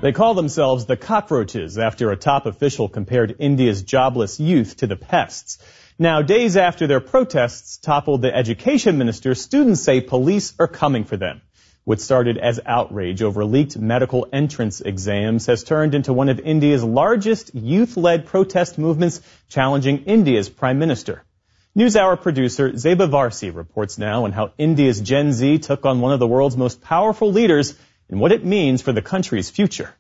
They call themselves the cockroaches after a top official compared India's jobless youth to the pests. Now, days after their protests toppled the education minister, students say police are coming for them. What started as outrage over leaked medical entrance exams has turned into one of India's largest youth-led protest movements challenging India's prime minister. NewsHour producer Zeba Varsi reports now on how India's Gen Z took on one of the world's most powerful leaders and what it means for the country's future.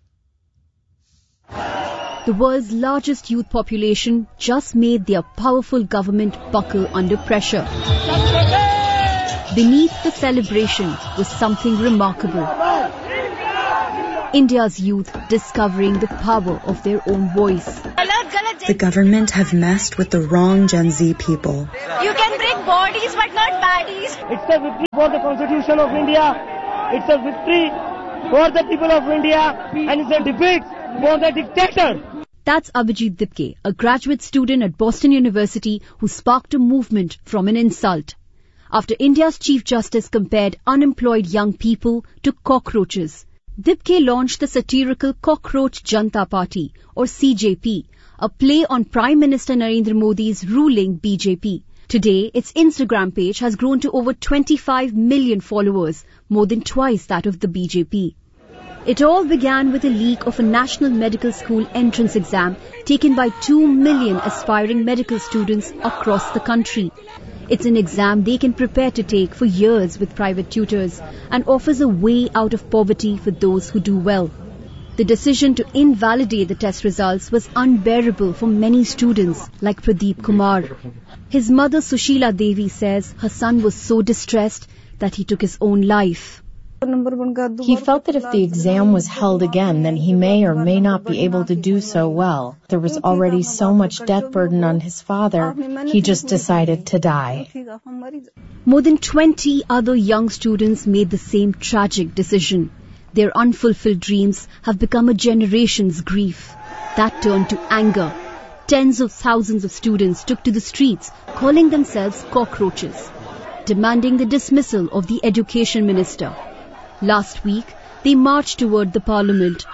The world's largest youth population just made their powerful government buckle under pressure. Beneath the celebration was something remarkable. India's youth discovering the power of their own voice. The government have messed with the wrong Gen Z people. You can break bodies but not baddies. It's a victory for the Constitution of India. It's a victory for the people of India, and it's a defeat for the dictator. That's Abhijit Dipke, a graduate student at Boston University who sparked a movement from an insult. After India's Chief Justice compared unemployed young people to cockroaches, Dipke launched the satirical Cockroach Janta Party, or CJP, a play on Prime Minister Narendra Modi's ruling BJP. Today, its Instagram page has grown to over 25 million followers, more than twice that of the BJP. It all began with a leak of a national medical school entrance exam taken by 2 million aspiring medical students across the country. It's an exam they can prepare to take for years with private tutors and offers a way out of poverty for those who do well. The decision to invalidate the test results was unbearable for many students like Pradeep Kumar. His mother Sushila Devi says her son was so distressed that he took his own life. He felt that if the exam was held again, then he may or may not be able to do so well. There was already so much debt burden on his father, he just decided to die. More than 20 other young students made the same tragic decision. Their unfulfilled dreams have become a generation's grief. That turned to anger. Tens of thousands of students took to the streets, calling themselves cockroaches, demanding the dismissal of the education minister. Last week, they marched toward the parliament.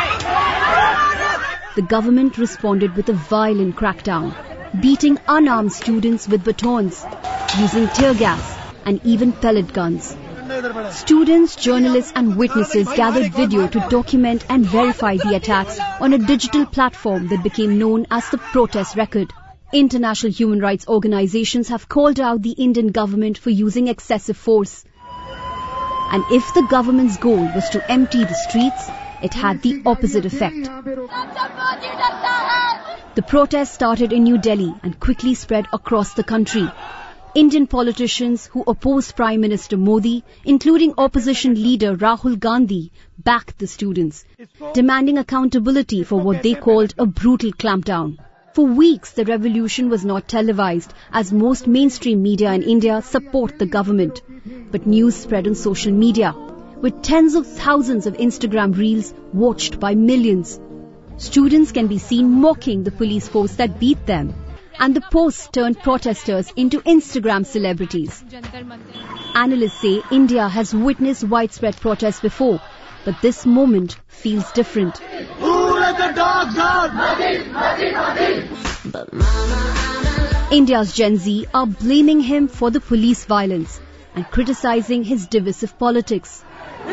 The government responded with a violent crackdown, beating unarmed students with batons, using tear gas and even pellet guns. Students, journalists and witnesses gathered video to document and verify the attacks on a digital platform that became known as the Protest Record. International human rights organizations have called out the Indian government for using excessive force. And if the government's goal was to empty the streets, it had the opposite effect. The protest started in New Delhi and quickly spread across the country. Indian politicians who opposed Prime Minister Modi, including opposition leader Rahul Gandhi, backed the students, demanding accountability for what they called a brutal clampdown. For weeks, the revolution was not televised, as most mainstream media in India support the government. But news spread on social media, with tens of thousands of Instagram reels watched by millions. Students can be seen mocking the police force that beat them, and the posts turned protesters into Instagram celebrities. Analysts say India has witnessed widespread protests before, but this moment feels different. Who let the dogs out? India's Gen Z are blaming him for the police violence and criticizing his divisive politics.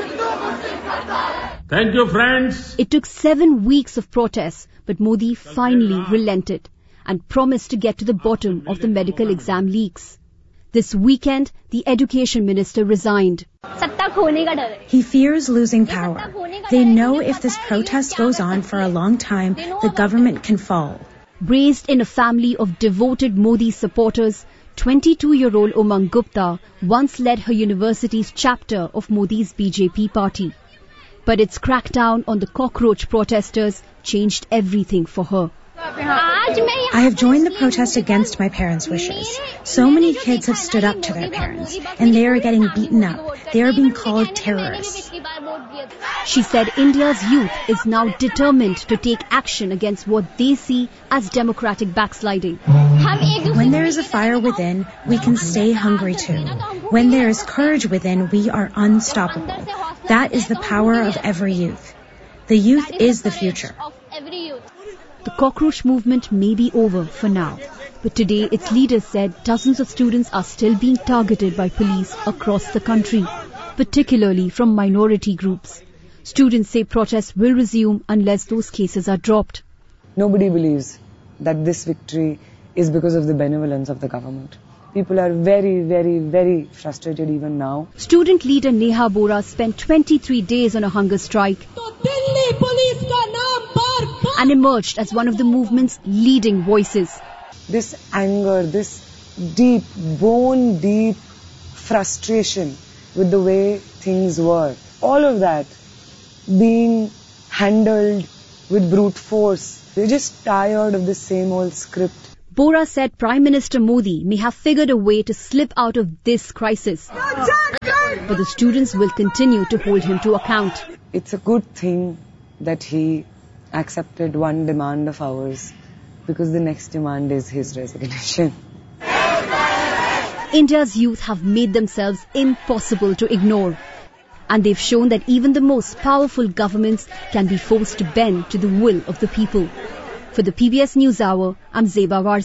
Thank you, friends. It took 7 weeks of protests, but Modi finally relented and promised to get to the bottom of the medical exam leaks. This weekend, the education minister resigned. He fears losing power. They know if this protest goes on for a long time, the government can fall. Raised in a family of devoted Modi supporters, 22-year-old Umang Gupta once led her university's chapter of Modi's BJP party. But its crackdown on the cockroach protesters changed everything for her. I have joined the protest against my parents' wishes. So many kids have stood up to their parents, and they are getting beaten up. They are being called terrorists. She said India's youth is now determined to take action against what they see as democratic backsliding. When there is a fire within, we can stay hungry too. When there is courage within, we are unstoppable. That is the power of every youth. The youth is the future. The cockroach movement may be over for now, but today its leaders said dozens of students are still being targeted by police across the country, particularly from minority groups. Students say protests will resume unless those cases are dropped. Nobody believes that this victory is because of the benevolence of the government. People are very, very, very frustrated even now. Student leader Neha Bora spent 23 days on a hunger strike and emerged as one of the movement's leading voices. This anger, this deep, bone-deep frustration with the way things were, all of that being handled with brute force. They're just tired of the same old script. Bora said Prime Minister Modi may have figured a way to slip out of this crisis, but the students will continue to hold him to account. It's a good thing that he accepted one demand of ours, because the next demand is his resignation. India's youth have made themselves impossible to ignore, and they've shown that even the most powerful governments can be forced to bend to the will of the people. For the PBS NewsHour, I'm Zeba Warzi.